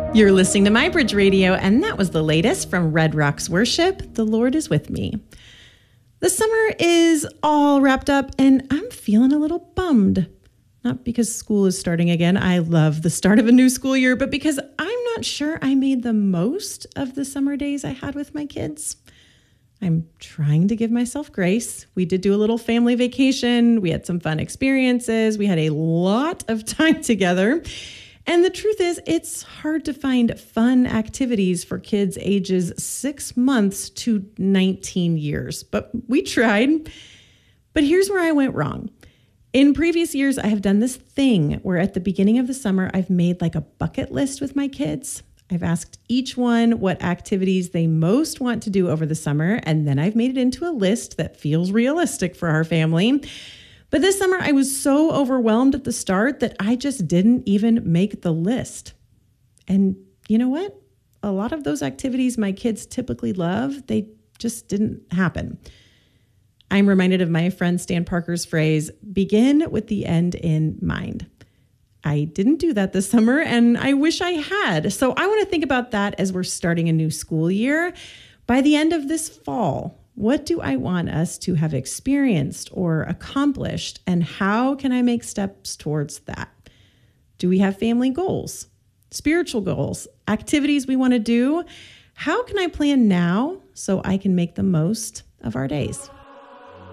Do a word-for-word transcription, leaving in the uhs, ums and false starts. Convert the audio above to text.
You're listening to MyBridge Radio, and that was the latest from Red Rocks Worship, The Lord is With Me. The summer is all wrapped up, and I'm feeling a little bummed. Not because school is starting again. I love the start of a new school year, but because I'm not sure I made the most of the summer days I had with my kids. I'm trying to give myself grace. We did do a little family vacation. We had some fun experiences. We had a lot of time together. And the truth is, it's hard to find fun activities for kids ages six months to nineteen years. But we tried. But here's where I went wrong. In previous years, I have done this thing where at the beginning of the summer, I've made like a bucket list with my kids. I've asked each one what activities they most want to do over the summer, and then I've made it into a list that feels realistic for our family. But this summer, I was so overwhelmed at the start that I just didn't even make the list. And you know what? A lot of those activities my kids typically love, they just didn't happen. I'm reminded of my friend Stan Parker's phrase, begin with the end in mind. I didn't do that this summer, and I wish I had. So I want to think about that as we're starting a new school year. By the end of this fall, what do I want us to have experienced or accomplished, and how can I make steps towards that? Do we have family goals, spiritual goals, activities we want to do? How can I plan now so I can make the most of our days?